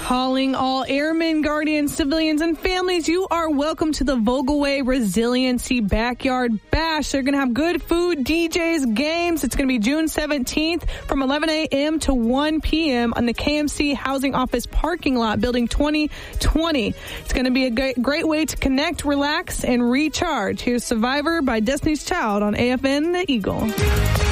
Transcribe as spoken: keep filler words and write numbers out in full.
Calling all airmen, guardians, civilians, and families, you are welcome to the Vogelway Resiliency Backyard Bash. They're going to have good food, D Js, games. It's going to be June seventeenth from eleven a.m. to one p.m. on the K M C Housing Office parking lot, Building twenty twenty. It's going to be a great, great way to connect, relax, and recharge. Here's Survivor by Destiny's Child on A F N The Eagle.